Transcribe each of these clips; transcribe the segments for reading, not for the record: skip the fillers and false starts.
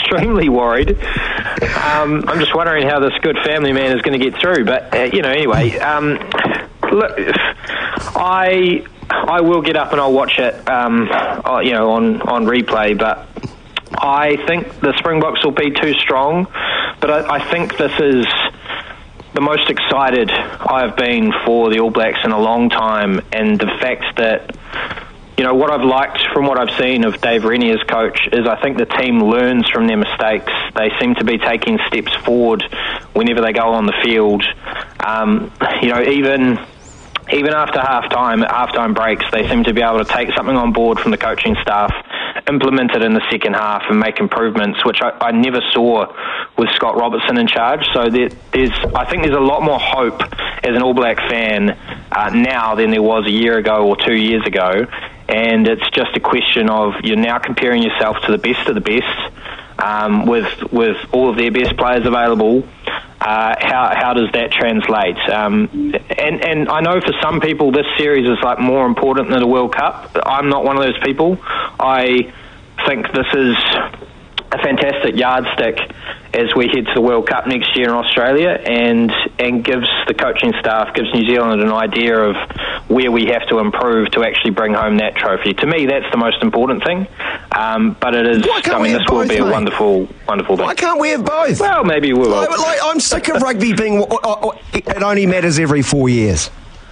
extremely worried. I'm just wondering how this good family man is going to get through. But, anyway, look, I will get up and I'll watch it, on replay, but I think the Springboks will be too strong. But I think this is the most excited I've been for the All Blacks in a long time, and the fact that, what I've liked from what I've seen of Dave Rennie as coach is I think the team learns from their mistakes. They seem to be taking steps forward whenever they go on the field. Even after halftime breaks, they seem to be able to take something on board from the coaching staff, implement it in the second half, and make improvements, which I never saw with Scott Robertson in charge. So I think there's a lot more hope as an All Black fan now than there was a year ago or 2 years ago. And it's just a question of you're now comparing yourself to the best of the best, with all of their best players available. How does that translate? And I know for some people this series is like more important than the World Cup. I'm not one of those people. I think this is a fantastic yardstick as we head to the World Cup next year in Australia, and gives the coaching staff, gives New Zealand an idea of where we have to improve to actually bring home that trophy. To me, that's the most important thing. But it is, this will be a wonderful thing. Why can't we have both? Well, maybe we will. I'm sick of rugby being, it only matters every 4 years.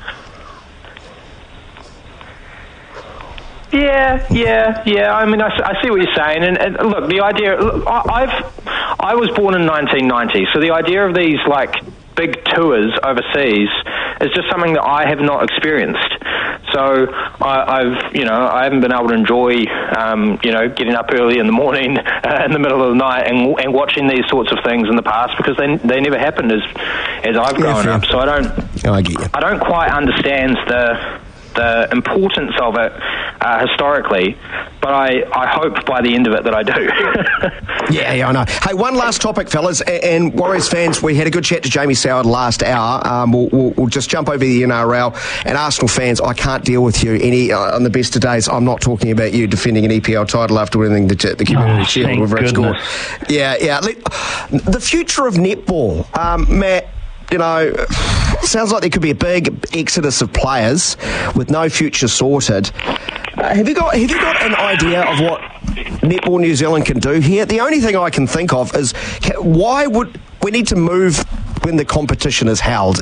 Yeah. I mean, I see what you're saying, and look, the idea. I was born in 1990, so the idea of these big tours overseas is just something that I have not experienced. So I haven't been able to enjoy, getting up early in the morning, in the middle of the night, and watching these sorts of things in the past, because they never happened as I've grown up. So I don't quite understand the importance of it historically, but I hope by the end of it that I do. Yeah, I know. Hey, one last topic, fellas, and Warriors fans, we had a good chat to Jamie Soward last hour. We'll just jump over the NRL, and Arsenal fans, I can't deal with you any on the best of days. I'm not talking about you defending an EPL title after winning the Community Shield with Red Score. Yeah. The future of netball, Matt, sounds like there could be a big exodus of players with no future sorted. Have you got an idea of what Netball New Zealand can do here? The only thing I can think of is why would we need to move when the competition is held?